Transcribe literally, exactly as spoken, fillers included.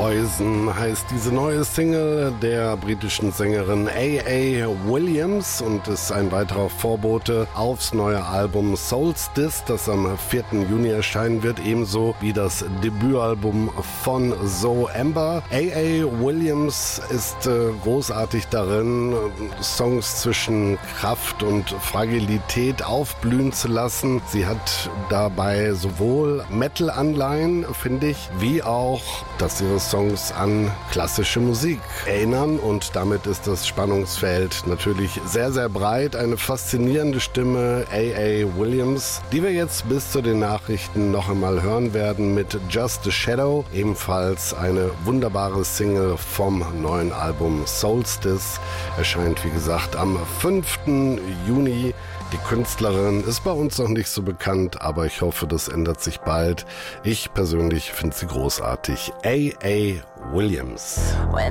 Poison heißt diese neue Single der britischen Sängerin A A Williams und ist ein weiterer Vorbote aufs neue Album Solstice, das am vierten Juni erscheinen wird, ebenso wie das Debütalbum von Zoe Amber. A A Williams ist äh, großartig darin, Songs zwischen Kraft und Fragilität aufblühen zu lassen. Sie hat dabei sowohl Metal-Anleihen, finde ich, wie auch, dass ihre Songs an klassische Musik erinnern und damit ist das Spannungsfeld natürlich sehr, sehr breit. Eine faszinierende Stimme, A A Williams, die wir jetzt bis zu den Nachrichten noch einmal hören werden mit Just a Shadow, ebenfalls eine wunderbare Single vom neuen Album Solstice, erscheint wie gesagt am fünften Juni. Die Künstlerin ist bei uns noch nicht so bekannt, aber ich hoffe, das ändert sich bald. Ich persönlich finde sie großartig. A A Williams.